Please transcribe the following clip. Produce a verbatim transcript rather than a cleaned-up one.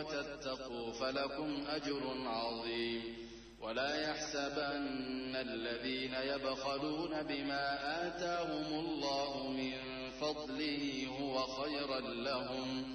وتتقوا فلكم أجر عظيم. ولا يحسبن الذين يبخلون بما آتاهم الله من فضله هو خيرا لهم